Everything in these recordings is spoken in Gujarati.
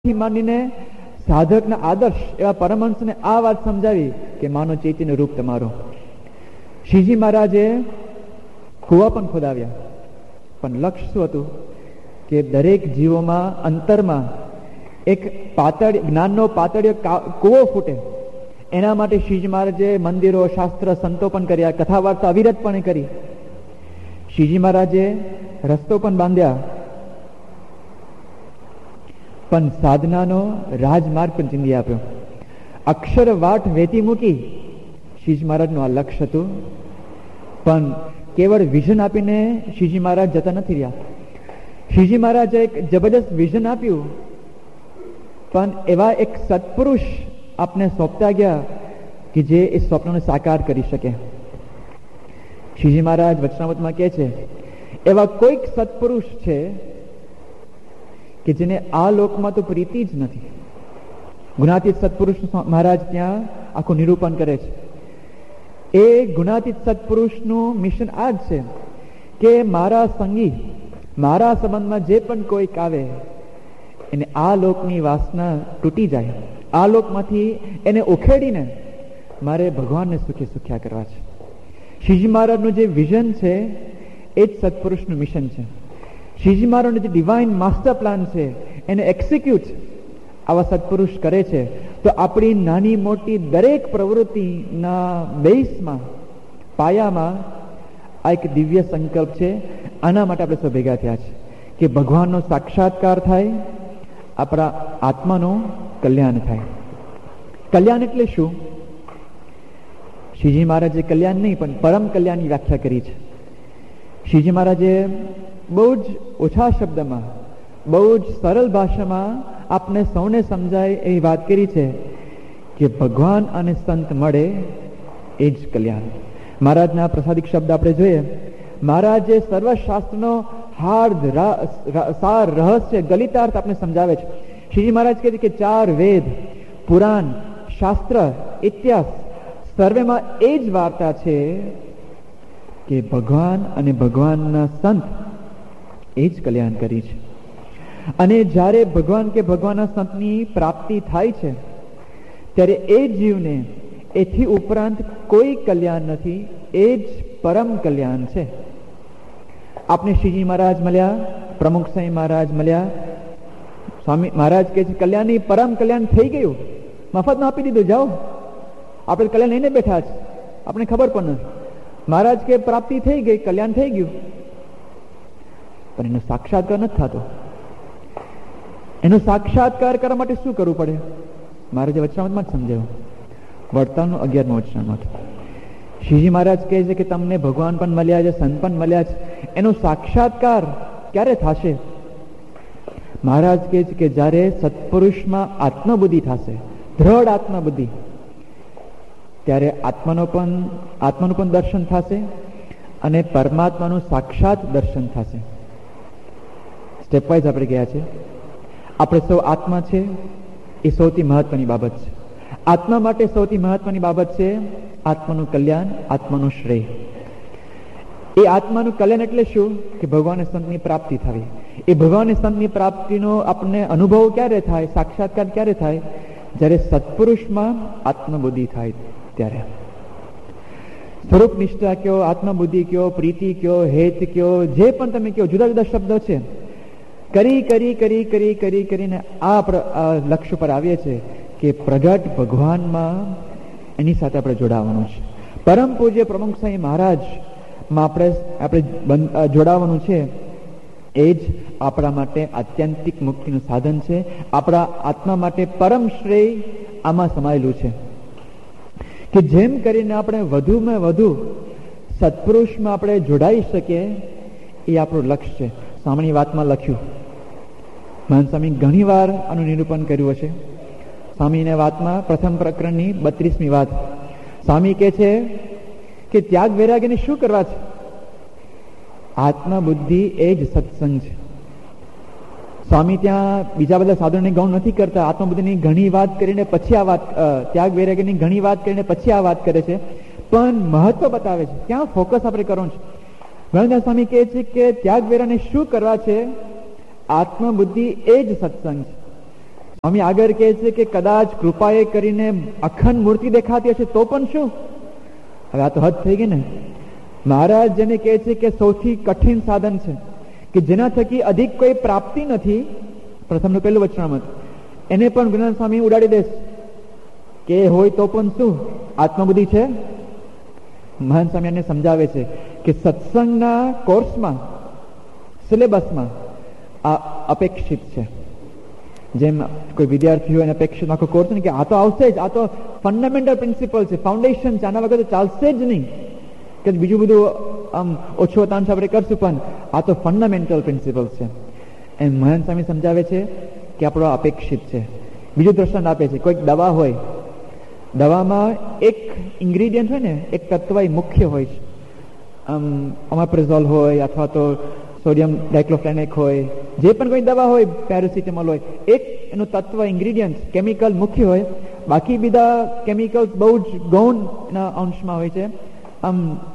માંડીને સાધકના આદર્શ એવા પરમહંસને આ વાત સમજાવી કે માનો ચૈતન્ય રૂપ તમારો. શ્રીજી મહારાજે કુવા પણ ખોદાવ્યા, પણ લક્ષ્ય શું હતું કે દરેક જીવોમાં અંતરમાં એક જ્ઞાનનો પાતળિયો કુવો ફૂટે. એના માટે શ્રીજી મહારાજે મંદિરો, શાસ્ત્ર, સંતો પણ કર્યા, કથા વાર્તા અવિરતપણે કરી. શ્રીજી મહારાજે રસ્તો પણ બાંધ્યા, પણ સાધનાનો રાજમાર્ગ પણ ચીંધી આપ્યો. અક્ષર વાટ વેતી મૂકી શ્રીજી મહારાજનું આ લક્ષ્ય હતું. પણ કેવળ વિઝન આપીને શ્રીજી મહારાજ જતા નથી રહ્યા. શ્રીજી મહારાજે એક જબરદસ્ત વિઝન આપ્યું, પણ એવા એક સત્પુરુષ આપને સોંપતા ગયા કે જે એ સ્વપ્નને સાકાર કરી શકે. શ્રીજી મહારાજ વચનામૃતમાં કહે છે, એવા કોઈક સત્પુરુષ છે કે જેને આ લોકમાં તો પ્રીતિ જ નથી. ગુણાતીત સત્પુરુષ મહારાજ ત્યાં આખું નિરૂપણ કરે છે. એ ગુણાતીત સત્પુરુષનું મિશન આ જ છે કે મારા સંગી, મારા સંબંધમાં જે પણ કોઈક આવે એને આ લોકની વાસના તૂટી જાય, આ લોકમાંથી એને ઉખેડીને મારે ભગવાનને સુખે સુખ્યા કરવા છે. શ્રીજી મહારાજનું જે વિઝન છે એ જ સત્પુરુષનું મિશન છે. શ્રીજી મહારાજનું જે ડિવાઇન માસ્ટર પ્લાન છે એને એક્ઝિક્યુટ આવા સત્પુરુષ કરે છે. તો આપણી નાની મોટી દરેક પ્રવૃત્તિના બેઝમાં, પાયામાં આ એક દિવ્ય સંકલ્પ છે. આના માટે આપણે સૌ ભેગા થયા છે કે ભગવાનનો સાક્ષાત્કાર થાય, આપણા આત્માનું કલ્યાણ થાય. કલ્યાણ એટલે શું? શ્રીજી મહારાજે કલ્યાણ નહીં પણ પરમ કલ્યાણની વ્યાખ્યા કરી છે. શ્રીજી મહારાજે બહુ જ ઓછા શબ્દમાં, બહુ જ સરળ ભાષામાં આપને સૌને સમજાય એવી વાત કરી છે કે ભગવાન અને સંત મળે એ જ કલ્યાણ. મહારાજના પ્રસાદિક શબ્દ આપણે જોઈએ. મહારાજે સર્વશાસ્ત્રનો હાર્દ, સાર, રહસ્ય, ગલિતાર્થ આપણે સમજાવે છે. શ્રીજી મહારાજ કહે છે કે 4 વેદ, પુરાણ, શાસ્ત્ર, ઇતિહાસ સર્વેમાં એ જ વાર્તા છે કે ભગવાન અને ભગવાનના સંત એ જ કલ્યાણ કરી છે. અને જ્યારે ભગવાન કે ભગવાનના સંતની પ્રાપ્તિ થાય છે ત્યારે એ જીવને એથી ઉપરાંત કોઈ કલ્યાણ નથી, એ જ પરમ કલ્યાણ છે. આપને શ્રીજી મહારાજ મળ્યા, પ્રમુખ સ્વામી મહારાજ મળ્યા. સ્વામી મહારાજ કહે છે કલ્યાણની પરમ કલ્યાણ થઈ ગયું, મફતમાં આપી દીધું, જાઓ. આપણે કલ્યાણ લઈને બેઠા છે, આપણે ખબર પણ નથી. મહારાજ કે પ્રાપ્તિ થઈ ગઈ, કલ્યાણ થઈ ગયું, પણ એનો સાક્ષાત્કાર નથી થતો. એનો સાક્ષાત્કાર કરવા માટે શું કરવું પડે? મહારાજે વચનામૃતમાં જ સમજાવ્યું. વર્તમાનનું 11મું વચનામૃત. શ્રીજી મહારાજ કહે છે કે તમને ભગવાન પણ મળ્યા છે, સંત પણ મળ્યા છે, એનો સાક્ષાત્કાર ક્યારે થશે? મહારાજ કહે છે કે જ્યારે સત્પુરુષમાં આત્મબુદ્ધિ થશે, દ્રઢ આત્મબુદ્ધિ, ત્યારે આત્માનું પણ દર્શન થશે અને પરમાત્માનું સાક્ષાત દર્શન થશે. સ્ટેપ વાઇઝ આપણે ગયા છે. આપણે સૌ આત્મા છે, એ સૌથી મહત્વની બાબત છે. આત્મા માટે સૌથી મહત્વની બાબત છે આત્માનું કલ્યાણ, આત્માનું શ્રેય. એ આત્માનું કલ્યાણ એટલે શું? કે ભગવાન સંતની પ્રાપ્તિ થવી. એ ભગવાન સંતની પ્રાપ્તિનો આપણને અનુભવ ક્યારે થાય, સાક્ષાત્કાર ક્યારે થાય? જ્યારે સત્પુરુષમાં આત્મબુદ્ધિ થાય ત્યારે. સ્વરૂપ નિષ્ઠા કયો, આત્મબુદ્ધિ કયો, પ્રીતિ કયો, હેત કયો, જે પણ તમે કયો, જુદા જુદા શબ્દો છે. કરીને આ લક્ષ્ય પર આવીએ છીએ કે પ્રગટ ભગવાનમાં એની સાથે આપણે જોડાવાનું છે. પરમ પૂજ્ય પ્રમુખ સ્વામી મહારાજમાં આપણે જોડાવાનું છે. એ જ આપણા માટે આત્યંતિક મુક્તિનું સાધન છે. આપણા આત્મા માટે પરમ શ્રેય આમાં સમાયેલું છે કે જેમ કરીને આપણે વધુમાં વધુ સત્પુરુષમાં આપણે જોડાઈ શકીએ, એ આપણું લક્ષ્ય છે. સામેની વાતમાં લખ્યું, મહાન સ્વામી ઘણી વાર આનું નિરૂપણ કર્યું છે. સ્વામીની વાતમાં પ્રથમ પ્રકરણની 32મી વાત, સ્વામી કહે છે કે ત્યાગ વૈરાગ્યને શું કરવા છે? આત્મબુદ્ધિ એ જ સત્સંગ છે. સ્વામી ત્યાં બીજા બધા સાધનોની ગૌણ નથી કરતા. આત્મબુદ્ધિની ઘણી વાત કરીને પછી આ વાત, ત્યાગ વૈરાગ્યની ઘણી વાત કરીને પછી આ વાત કરે છે, પણ મહત્વ બતાવે છે. ત્યાં ફોકસ આપણે કરવાનું છે. ઘણા સ્વામી કહે છે કે ત્યાગ વૈરાગ્યને શું કરવા છે? આત્મબુદ્ધિ એ જ સત્સંગ છે. સ્વામી આગળ કહે છે કે કદાચ કૃપાએ કરીને અખંડ મૂર્તિ દેખાતી હશે તો પણ શું? હવે આ તો હદ થઈ ગઈ ને. મહારાજ જેને કહે છે કે સૌથી કઠિન સાધન છે, કે જેના થકી અધિક કોઈ પ્રાપ્તિ નથી, પ્રથમનું પહેલું વચનામત, એને પણ જ્ઞાન સ્વામી ઉડાડી દેશ કે હોય તો પણ શું આત્મબુદ્ધિ છે. મહાન સ્વામી એને સમજાવે છે કે સત્સંગના કોર્સમાં, સિલેબસમાં આ અપેક્ષિત છે. જેમ કોઈ વિદ્યાર્થી હોય અપેક્ષિત આખો કોર્સ ને કે આ તો આવશે જ, આ તો ફંડામેન્ટલ પ્રિન્સિપલ છે, ફાઉન્ડેશન છે, આના વગર તો ચાલશે જ નહીં, કે બીજું બધું આમ ઓછો તાંશ આપણે કરશું, પણ આ તો ફંડામેન્ટલ પ્રિન્સિપલ છે. એમ મહાન સ્વામી સમજાવે છે કે આપણો અપેક્ષિત છે. બીજું દ્રષ્ટાંત આપે છે, કોઈક દવા હોય, દવામાં એક ઇન્ગ્રીડિયન્ટ હોય ને, એક તત્વ મુખ્ય હોય છે. ઓમેપ્રેઝોલ હોય અથવા તો સોડિયમ ડાયક્લોફેનેક હોય, જે પણ કોઈ દવા હોય, પેરાસિટામોલ હોય, એક એનું તત્વ ઇન્ગ્રીડિયન્ટ કેમિકલ મુખ્ય હોય, બાકી બધા કેમિકલ્સ બહુ જ ગૌણ એના અંશમાં હોય છે, આમ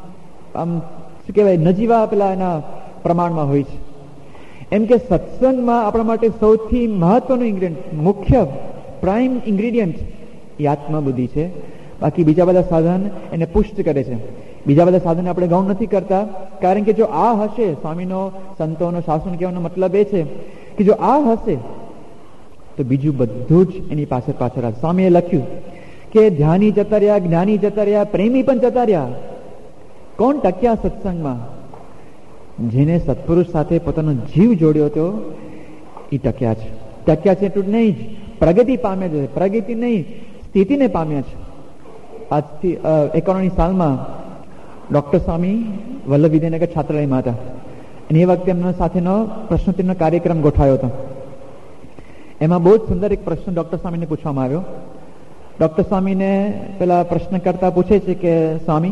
શું કહેવાય, નજીવા પેલા એના પ્રમાણમાં હોય છે. એમ કે સત્સંગમાં આપણા માટે સૌથી મહત્વનું ઇન્ગ્રીડિયન્ટ, મુખ્ય પ્રાઇમ ઇન્ગ્રીડિયન્ટ એ આત્મબુદ્ધિ છે. બાકી બીજા બધા સાધન એને પુષ્ટ કરે છે. બીજા બધા સાધન આપણે ગૌણ નથી કરતા, કારણ કે જો આ હશે, સ્વામીનો સંતોનો શાસન કહેવાનો મતલબ એ છે કે જો આ હશે તો બીજું બધું જ એની પાછળ પાછળ. સ્વામીએ લખ્યું કે ધ્યાની જતા રહ્યા, જ્ઞાની જતા રહ્યા, પ્રેમી પણ જતા રહ્યા. કોણ ટક્યા સત્સંગમાં? જેને સત્પુરુષ સાથે પોતાનો જીવ જોડ્યો હતો એ ટક્યા છે. ટક્યા છે એટલું નહીં જ, પ્રગતિ પામ્યા છે. પ્રગતિ નહીં, સ્થિતિને પામ્યા છે. આજથી 51ની સાલમાં ડોક્ટર સ્વામી વલ્લભ વિદ્યાનગર છાત્રાલયમાં હતા, અને એ વખતે એમના સાથેનો પ્રશ્નોત્તરીનો કાર્યક્રમ ગોઠવાયો હતો. એમાં બહુ જ સુંદર એક પ્રશ્ન ડોક્ટર સ્વામીને પૂછવામાં આવ્યો. ડોક્ટર સ્વામીને પેલા પ્રશ્ન કરતા પૂછે છે કે સ્વામી,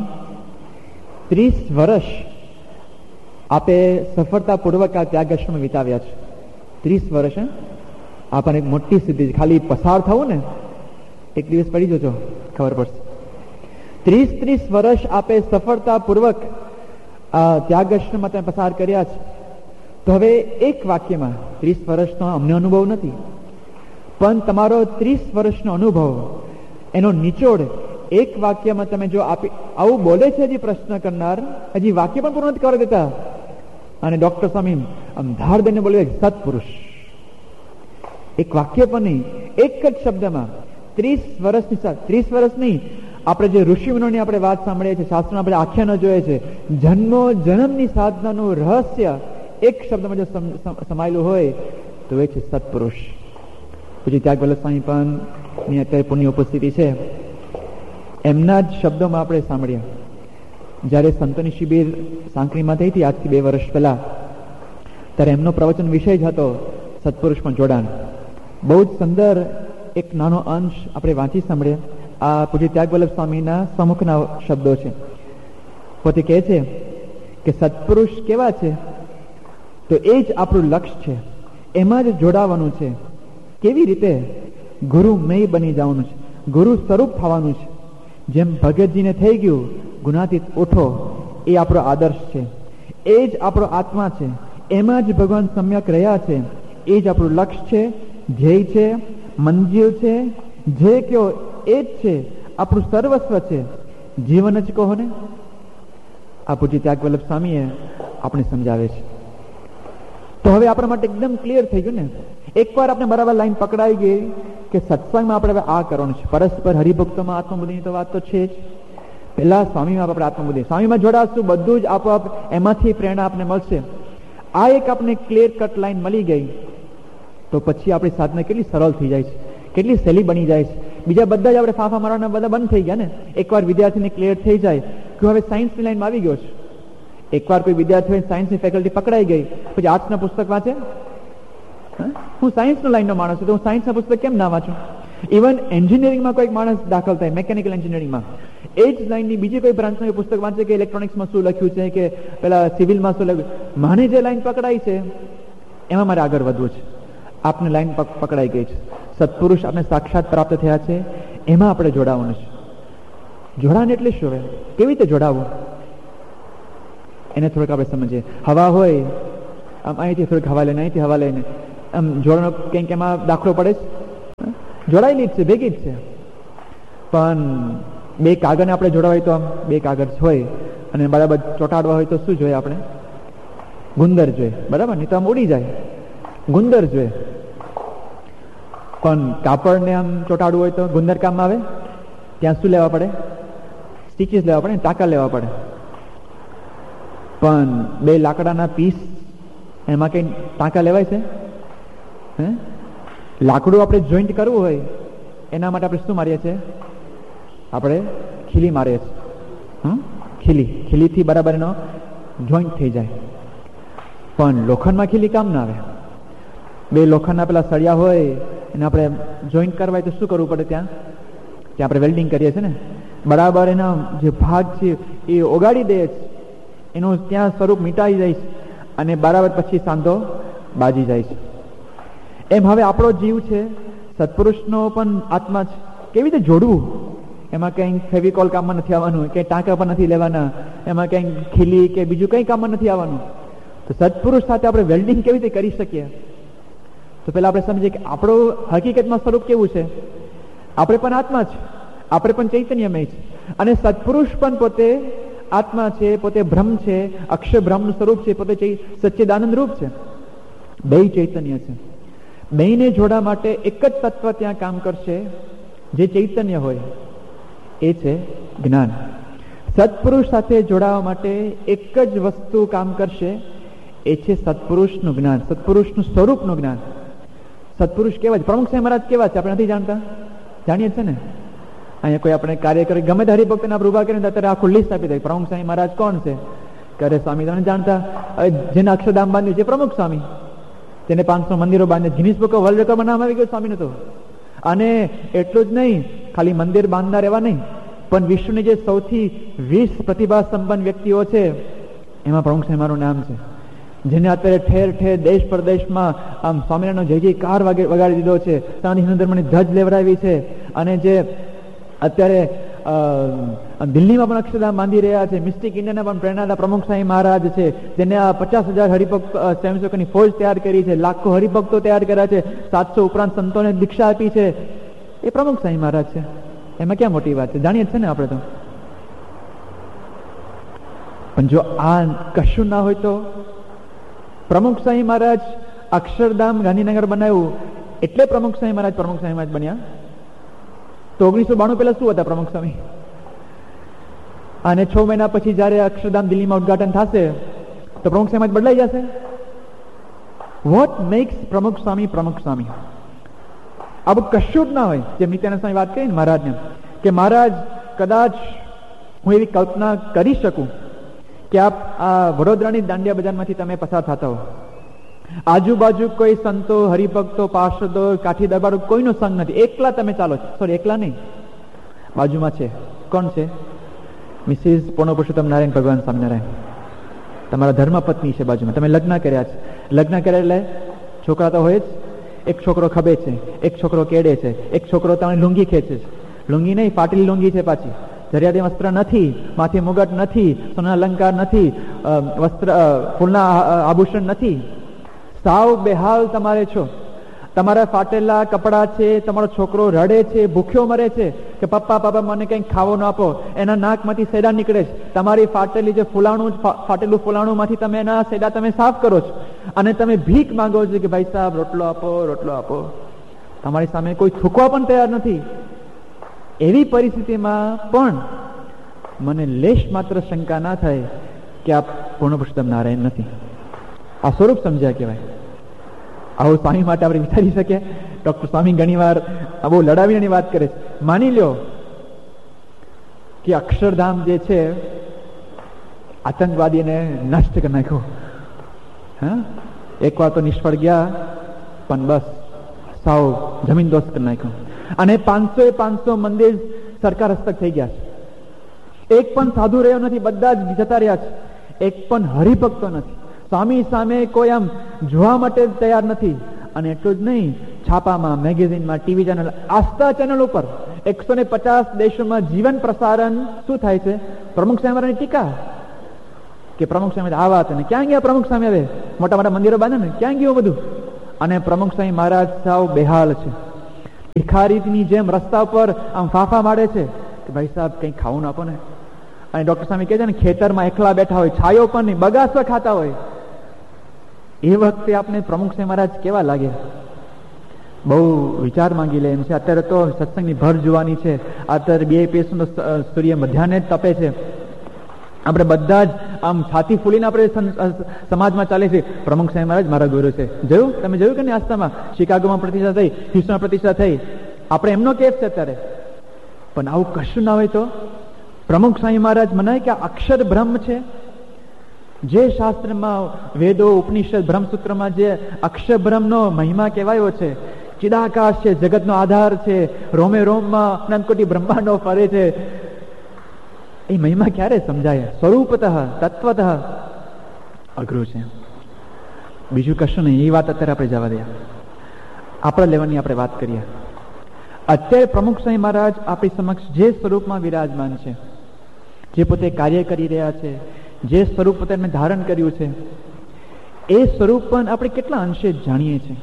30 વર્ષ આપે સફળતાપૂર્વક આ ત્યાગ આશ્રમ વિતાવ્યા છે. 30 વર્ષ આપણને એક મોટી સિદ્ધિ છે. ખાલી પસાર થવું ને, એક દિવસ પડી જજો, ખબર પડશે. 30 વર્ષ આપે સફળતાપૂર્વક આ ત્યાગ આશ્રમમાં તમે પસાર કર્યા છે. તો હવે એક વાક્યમાં, 30 વર્ષનો અમને અનુભવ નથી, પણ તમારો 30 વર્ષનો અનુભવ, એનો નિચોડ એક વાક્યમાં તમે જો આપી. આવું બોલે છે હજી પ્રશ્ન કરનાર, હજી વાક્ય પણ પૂર્ણ કરી દેતા, અને ડોક્ટર સ્વામી આમ ધાર દઈને બોલે સત્પુરુષ. એક વાક્ય પણ નહીં, એક જ શબ્દમાં 30 વર્ષની. 30 વર્ષ નહીં, આપણે જે ઋષિમુનિઓની આપણે વાત સાંભળીએ છીએ, શાસ્ત્રમાં આપણે આખ્યાનો જોઈએ છે, જન્મો જન્મની સાધનાનું રહસ્ય એક શબ્દમાં જો સમાયેલું હોય તો એ છે સત્પુરુષ. પછી ત્યાગ વલ્લભ સ્વામી પણ અત્યારે પુણ્ય ઉપસ્થિતિ છે, એમના જ શબ્દોમાં આપણે સાંભળ્યા. જ્યારે સંતોની શિબિર સાંકળીમાં થઈ હતી આજથી 2 વર્ષ પહેલા, ત્યારે એમનો પ્રવચન વિષય જ હતો સત્પુરુષમાં જોડાણ. બહુ જ સુંદર એક નાનો અંશ આપણે વાંચી સાંભળીએ. આ પૂજ્ય ત્યાગ વલ્લભ સ્વામીના સમુખના શબ્દો છે. પોતે કહે છે કે સત્પુરુષ કેવા છે, તો એ જ આપણું લક્ષ્ય છે, એમાં જ જોડાવાનું છે. કેવી રીતે? ગુરુમય બની જવાનું છે, ગુરુ સ્વરૂપ થવાનું છે. જેમ ભગતજીને થઈ ગયું ગુનાતીત ઉઠો, એ આપણો આદર્શ છે, એ જ આપણો આત્મા છે, એમાં જ ભગવાન સમ્યક રહ્યા છે, એ જ આપણું લક્ષ્ય છે, ધ્યેય છે, મંજિલ છે. જે કયો એ જ છે, આપણું સર્વસ્વ છે. જીવન જ કહો ને. આ પૂજ્ય ત્યાગ વલ્લભ સ્વામીએ આપણે સમજાવે છે. તો હવે આપણા માટે એકદમ ક્લિયર થઈ ગયું ને. એકવાર આપણે બરાબર લાઈન પકડાઈ ગઈ કે સત્સંગમાં આપણે હવે આ કરવાનું છે. પરસ્પર હરિભક્તોમાં આત્મબુદ્ધિની તો વાત તો છે જ. પહેલા સ્વામીમાં આપણે આત્મબુદ્ધિ, સ્વામીમાં જોડાશું, બધું જ આપોઆપ એમાંથી પ્રેરણા આપને મળશે. આ એક આપણે ક્લિયર કટ લાઈન મળી ગઈ તો પછી આપણી સાધના કેટલી સરળ થઈ જાય છે, કેટલી સહેલી બની જાય છે. બીજા બધા જ આપણે ફાંફા મારવાના બધા બંધ થઈ ગયા ને. એકવાર વિદ્યાર્થીને ક્લિયર થઈ જાય કે હવે સાયન્સની લાઈનમાં આવી ગયો છે. એકવાર કોઈ વિદ્યાર્થી સાયન્સની ફેકલ્ટી પકડાઈ ગઈ, પછી આર્ટ્સના પુસ્તક વાંચે. હું સાયન્સનો લાઈનનો માણસ છું તો હું સાયન્સના પુસ્તક કેમ ના વાંચું? ઇવન એન્જિનિયરિંગમાં કોઈક માણસ દાખલ થાય, મેકેનિકલ એન્જિનિયરિંગમાં, એ જ લાઈનની બીજી કોઈ બ્રાન્ચનું પુસ્તક વાંચે કે ઇલેક્ટ્રોનિક્સમાં શું લખ્યું છે, કે પેલા સિવિલમાં શું લખ્યું. મને જે લાઈન પકડાઈ છે એમાં મારે આગળ વધવું છે. આપને લાઈન પકડાઈ ગઈ છે, સત્પુરુષ આપણે સાક્ષાત પ્રાપ્ત થયા છે, એમાં આપણે જોડાવાનું છે. જોડાણ એટલે શું? હવે કેવી રીતે જોડાવું એને થોડુંક આપણે સમજીએ. હવા હોય, આમ અહીંથી થોડીક હવા લઈને, અહીંથી હવા લઈને આમ જોડવાનો કંઈક એમાં દાખલો પડે છે. જોડાયેલી જ છે, ભેગી જ છે. પણ બે કાગળને આપણે જોડાવાય તો આમ બે કાગળ હોય અને બરાબર ચોંટાડવા હોય તો શું જોઈએ આપણે? ગુંદર જોઈએ, બરાબર? નહીં તો આમ ઉડી જાય, ગુંદર જોઈએ. પણ કાપડને આમ ચોંટાડવું હોય તો ગુંદર કામમાં આવે? ત્યાં શું લેવા પડે? સ્ટીચીસ લેવા પડે, ટાંકા લેવા પડે. પણ બે લાકડાના પીસ, એમાં કઈ ટાંકા લેવાય છે? હે? લાકડું આપણે જોઈન્ટ કરવું હોય એના માટે આપણે શું મારીએ છીએ? આપણે ખીલી મારીએ છીએ. ખીલીથી બરાબર એનો જોઈન્ટ થઈ જાય. પણ લોખંડમાં ખીલી કામ ના આવે. બે લોખંડના પેલા સળિયા હોય એને આપણે જોઈન્ટ કરવા હોય તો શું કરવું પડે? ત્યાં આપણે વેલ્ડિંગ કરીએ છીએ ને, બરાબર એના જે ભાગ છે એ ઓગાળી દે છે, એનું ત્યાં સ્વરૂપ મીટાઈ જાય છે અને બરાબર પછી સાંધો બાજી જાય છે. એમ હવે આપણો જીવ છે, સત્પુરુષનો પણ આત્મા છે. કેવી રીતે જોડવું? એમાં કંઈ ફેવિકોલ કામમાં નથી આવવાનું, કંઈ ટાંકા પણ નથી લેવાના, એમાં કંઈ ખીલી કે બીજું કંઈ કામમાં નથી આવવાનું. તો સત્પુરુષ સાથે આપણે વેલ્ડિંગ કેવી રીતે કરી શકીએ? તો પહેલા આપણે સમજીએ કે આપણું હકીકતમાં સ્વરૂપ કેવું છે. આપણે પણ આત્મા છે, આપણે પણ ચૈતન્યમય છે, અને સત્પુરુષ પણ પોતે આત્મા છે, પોતે બ્રહ્મ છે, અક્ષર બ્રહ્મનું સ્વરૂપ છે, પોતે સચ્ચિદાનંદ રૂપ છે. બે ચૈતન્ય છે. બેને જોડવા માટે એક જ તત્વ ત્યાં કામ કરશે, જે ચૈતન્ય હોય, એ છે જ્ઞાન. સત્પુરુષ સાથે જોડાવા માટે એક જ વસ્તુ કામ કરશે, એ છે સત્પુરુષનું જ્ઞાન, સત્પુરુષનું સ્વરૂપનું જ્ઞાન. સત્પુરુષ કેવા છે? પ્રમુખ સાહેબ મહારાજ કેવા છે આપણે નથી જાણતા? જાણીએ છે ને. અહીંયા કોઈ આપણે કાર્ય કરી, ગમે તે હરિભક્તને આપણે ઉભા કરીને અત્યારે આખું લિસ્ટ આપી દે. પ્રમુખ સ્વામી મહારાજ કોણ છે? કરે સ્વામી તમે જાણતા? જેને અક્ષરધામ બાંધ્યું છે પ્રમુખ સ્વામી, જેને 500 મંદિરો બાંધ્યા, ગિનિસ બુક ઓફ વર્લ્ડ રેકોર્ડમાં નામ આવી ગયું સ્વામીનું તો. અને એટલું જ નહીં, ખાલી મંદિર બાંધનાર એવા નહીં, પણ વિશ્વની જે સૌથી 20 પ્રતિભા સંપન્ન વ્યક્તિઓ છે એમાં પ્રમુખ સ્વામી મારું નામ છે. જેને અત્યારે ઠેર ઠેર દેશ પરદેશમાં આમ સ્વામિનારાયણનો જય જયકાર વગાડી દીધો છે, ત્યાંથી હિન્દુ ધર્મની ધજ લેવડાવી છે, અને જે અત્યારે દિલ્હીમાં પણ અક્ષરધામ બાંધી રહ્યા છે. મિસ્ટિક ઇન્ડિયાના પણ પ્રેરણાદાતા પ્રમુખ સ્વામી મહારાજ છે, જેને આ 50,000 હરિભક્ત સ્વયંસેવકોની ફોજ તૈયાર કરી છે, લાખો હરિભક્તો તૈયાર કર્યા છે, 700 ઉપરાંત સંતોને દીક્ષા આપી છે. એ પ્રમુખ સ્વામી મહારાજ છે. એમાં ક્યાં મોટી વાત છે? જાણીએ છે ને આપણે તો. પણ જો આ કશું ના હોય તો પ્રમુખ સ્વામી મહારાજ અક્ષરધામ ગાંધીનગર બનાવ્યું એટલે પ્રમુખ સ્વામી મહારાજ બન્યા. તો 1992 પહેલા શું હતા પ્રમુખ સ્વામી? અને 6 મહિના પછી જયારે અક્ષરધામ દિલ્હીમાં ઉદઘાટન થશે તો પ્રમુખ સ્વામી બદલાઈ જશે. વોટ મેક્સ પ્રમુખ સ્વામી? આ બધું કશું જ ના હોય. જેમ નિત્યાનંદ સ્વામી વાત કરી ને મહારાજને, કે મહારાજ કદાચ હું એવી કલ્પના કરી શકું કે આપ આ વડોદરાની દાંડિયા બજારમાંથી તમે પસાર થતા હો, આજુબાજુ કોઈ સંતો, હરિભક્તો, પાર્ષદો, કાઠી દરબારો કોઈનો સંગ નથી, એકલા તમે ચાલો છો. સોરી, એકલા નહીં, બાજુમાં છે. કોણ છે? મિસિસ પૂર્ણ પુરુષોત્તમ નારાયણ ભગવાન સ્વામિનારાયણ, તમારા ધર્મપત્ની છે બાજુમાં. તમે લગ્ન કર્યા છે. લગ્ન કર્યા એટલે છોકરા તો હોય જ. એક છોકરો ખભે છે, એક છોકરો કેડે છે, એક છોકરો તમારી લુંગી ખેંચે છે. લુંગી નહીં, ફાટેલી લુંગી છે પાછી. જરિયાદી વસ્ત્ર નથી, માથે મુગટ નથી, સોના અલંકાર નથી, વસ્ત્ર ફૂલના આભૂષણ નથી, સાવ બેહાલ તમારે છો. તમારા ફાટેલા કપડા છે, તમારો છોકરો રડે છે, ભૂખ્યો મરે છે કે પપ્પા મને કંઈક ખાવો ન આપો, એના નાકમાંથી સેડા નીકળે છે. તમારી ફાટેલી જે ફાટેલું ફૂલાણું માંથી તમે એના સેડા તમે સાફ કરો છો, અને તમે ભીખ માંગો છો કે ભાઈ સાહેબ રોટલો આપો. તમારી સામે કોઈ થૂકવા પણ તૈયાર નથી. એવી પરિસ્થિતિમાં પણ મને લેશ માત્ર શંકા ના થાય કે આ પૂર્ણ પુરુષોત્તમ નારાયણ નથી. આ સ્વરૂપ સમજ્યા કહેવાય. આવું સ્વામી માટે આપણે વિચારી શકીએ? ડોક્ટર સ્વામી ઘણી વાર બહુ લડાવીની વાત કરે છે. માની લ્યો કે અક્ષરધામ જે છે આતંકવાદીને નષ્ટ કરી નાખ્યો. એક વાર તો નિષ્ફળ ગયા, પણ બસ સાવ જમીન દોસ્ત કરી નાખ્યો. અને 500 મંદિર સરકાર હસ્તક થઈ ગયા છે. એક પણ સાધુ રહ્યો નથી, બધા જ જતા રહ્યા છે. એક પણ હરિભક્તો નથી. સ્વામી સામે કોઈ આમ જોવા માટે તૈયાર નથી. અને એટલું જ નહીં, છાપામાં, મેગેઝિનમાં, ટીવી ચેનલ, આસ્થા ચેનલ ઉપર 150 દેશોમાં જીવન પ્રસારણ શું થાય છે? પ્રમુખ સ્વામીની ટીકા કે પ્રમુખ સ્વામી આ વાત, અને ક્યાં ગયા પ્રમુખ સ્વામી? હવે મોટા મંદિરો બાંધે ને, ક્યાં ગયું બધું? અને પ્રમુખ સ્વામી મહારાજ સાવ બેહાલ છે. ભિખારીની જેમ રસ્તા ઉપર આમ ફાફા મારે છે કે ભાઈ સાહેબ કંઈક ખાવું આપો ને. અને ડોક્ટર સામે કહે છે ને, ખેતરમાં એકલા બેઠા હોય, છાયો પણ નહીં, બગાસા ખાતા હોય, એ વખતે આપણે પ્રમુખ સાહેબ મહારાજ કેવા લાગે? બહુ વિચાર માંગી લે એમ છે. અત્યારે તો સત્સંગની ભર જોવાની છે. અત્યારે 2 પેસનો સૂર્ય મધ્યાહને જ તપે છે. આપણે બધા જ આમ છાતી ફૂલીને આપણે સમાજમાં ચાલે છે, પ્રમુખ સાહેબ મહારાજ મારા ગુરુ છે. જોયું? તમે જોયું કે નહીં? આસ્થામાં શિકાગોમાં પ્રતિષ્ઠા થઈ, હ્યુસ્ટનમાં પ્રતિષ્ઠા થઈ, આપણે એમનો કેસ છે અત્યારે. પણ આવું કશું ના હોય તો પ્રમુખ સ્વામી મહારાજ મનાય કે અક્ષર બ્રહ્મ છે. જે શાસ્ત્રમાં વેદો, ઉપનિષદ, બ્રહ્મસૂત્રમાં જે અક્ષર બ્રહ્મનો મહિમા કહેવાયો છે, ચિદાકાશ છે, જગતનો આધાર છે, રોમે રોમમાં અનંત કોટી બ્રહ્માંડો ફરે છે, એ મહિમા ક્યારે સમજાય? સ્વરૂપતઃ, તત્વતઃ અઘરું છે. બીજું કશું નહીં. એ વાત અત્યારે આપણે જવા દઈએ. આપણા લેવલની આપણે વાત કરીએ. અત્યારે પ્રમુખ સ્વામી મહારાજ આપણી સમક્ષ જે સ્વરૂપમાં વિરાજમાન છે, જે પોતે કાર્ય કરી રહ્યા છે, જે સ્વરૂપ પોતે એમને ધારણ કર્યું છે, એ સ્વરૂપ પણ આપણે કેટલા અંશે જાણીએ છીએ.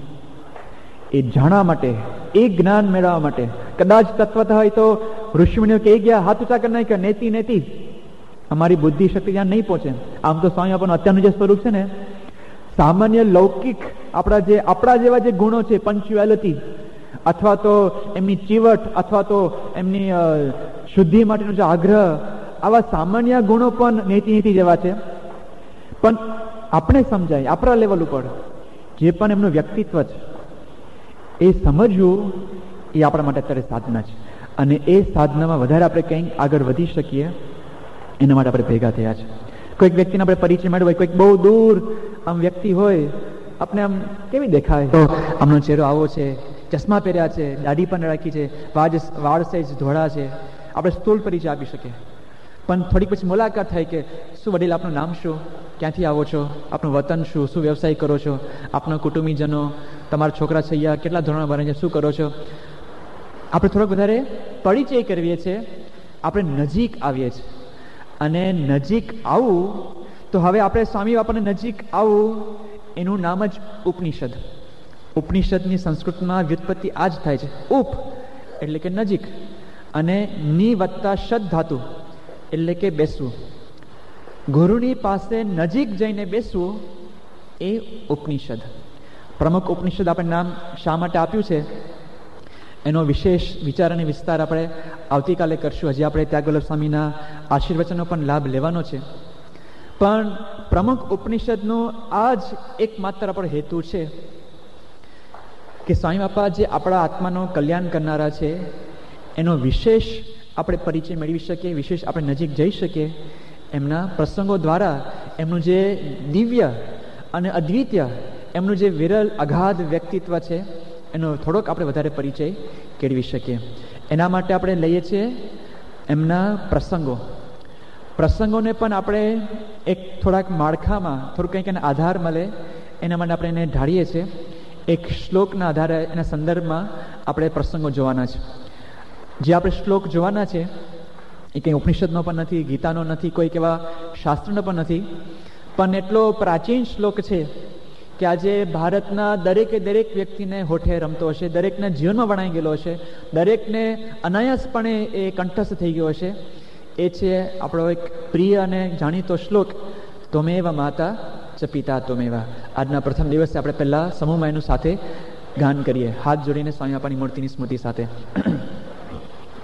એ જાણવા માટે, એ જ્ઞાન મેળવવા માટે કદાચ તત્વતઃ હોય તો ઋષિમુનિઓ કહી ગયા, હાથ ઊંચા કરી નાખ્યા, નેતિ નેતિ, અમારી બુદ્ધિ શક્તિ ત્યાં નહીં પહોંચે. આમ તો સ્વામી આપણનું અત્યારનું જે સ્વરૂપ છે ને, સામાન્ય લૌકિક આપણા જેવા જે ગુણો છે, પંચ્યુઆલિટી અથવા તો એમની ચીવટ અથવા તો એમની શુદ્ધિ માટેનો જે આગ્રહ, આવા સામાન્ય ગુણો પણ નીતિ જેવા છે. પણ આપણે સમજાય આપણા લેવલ ઉપર જે પણ એમનું વ્યક્તિત્વ છે, એ સમજવું એ આપણા માટે અત્યારે સાધના છે. અને એ સાધનામાં વધારે આપણે કંઈક આગળ વધી શકીએ એના માટે આપણે ભેગા થયા છે. કોઈક વ્યક્તિને આપણે પરિચય મેળવ્યો, કોઈક બહુ દૂર આમ વ્યક્તિ હોય, આપણે આમ કેવી દેખાય, તો આમનો ચહેરો આવો છે, ચશ્મા પહેર્યા છે, દાઢી પણ રાખી છે, વાળ સહેજ ધોળા છે, આપણે સ્થૂળ પરિચય આપી શકીએ. પણ થોડીક પછી મુલાકાત થાય કે શું વડીલ, આપનું નામ શું, ક્યાંથી આવો છો, આપનું વતન શું, શું વ્યવસાય કરો છો, આપના કુટુંબીજનો, તમારા છોકરા છૈયા કેટલા ધોરણ ભણે છે, શું કરો છો. આપણે થોડોક વધારે પરિચય કરીએ છીએ, આપણે નજીક આવીએ છીએ. અને નજીક આવું તો હવે આપણે સ્વામી બાપાને નજીક આવું, એનું નામ જ ઉપનિષદ. ઉપનિષદની સંસ્કૃતમાં વ્યુત્પત્તિ આ જ થાય છે. ઉપ એટલે કે નજીક, અને ની વત્તા શદ ધાતુ એટલે કે બેસવું. ગુરુની પાસે નજીક જઈને બેસવું એ ઉપનિષદ. પ્રમુખ ઉપનિષદ આપણે નામ શા માટે આપ્યું છે એનો વિશેષ વિચાર અને વિસ્તાર આપણે આવતીકાલે કરશું. હજી આપણે ત્યાગવલ્લભ સ્વામીના આશીર્વચનો પણ લાભ લેવાનો છે. પણ પ્રમુખ ઉપનિષદનો આ જ એકમાત્ર આપણો હેતુ છે કે સ્વામી બાપા જે આપણા આત્માનો કલ્યાણ કરનારા છે, એનો વિશેષ આપણે પરિચય મેળવી શકીએ, વિશેષ આપણે નજીક જઈ શકીએ. એમના પ્રસંગો દ્વારા એમનું જે દિવ્ય અને અદ્વિતીય, એમનું જે વિરલ અગાધ વ્યક્તિત્વ છે, એનો થોડોક આપણે વધારે પરિચય કેળવી શકીએ. એના માટે આપણે લઈએ છીએ એમના પ્રસંગોને પણ આપણે એક થોડાક માળખામાં થોડુંક કંઈક એને આધાર મળે એના માટે આપણે એને ઢાળીએ છીએ. એક શ્લોકના આધારે એના સંદર્ભમાં આપણે પ્રસંગો જોવાના છે. જે આપણે શ્લોક જોવાના છે એ કંઈ ઉપનિષદનો પણ નથી, ગીતાનો નથી, કોઈક એવા શાસ્ત્રનો પણ નથી, પણ એટલો પ્રાચીન શ્લોક છે કે આજે ભારતના દરેકે દરેક વ્યક્તિને હોઠે રમતો હશે, દરેકના જીવનમાં વણાઈ ગયેલો હશે, દરેકને અનાયાસપણે એ કંઠસ્થ થઈ ગયો હશે. એ છે આપણો એક પ્રિય અને જાણીતો શ્લોક, ત્વમેવ માતા ચ પિતા ત્વમેવ. આજના પ્રથમ દિવસે આપણે પહેલાં સમૂહમાં એનું સાથે ગાન કરીએ, હાથ જોડીને સ્વામી બાપાની મૂર્તિની સ્મૃતિ સાથે.